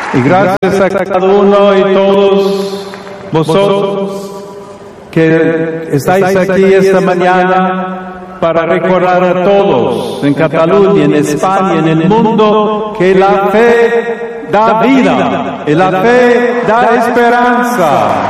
Y gracias a cada uno y todos vosotros que estáis aquí esta mañana para recordar a todos en Cataluña, en España, en el mundo, que la fe da vida y la fe da esperanza.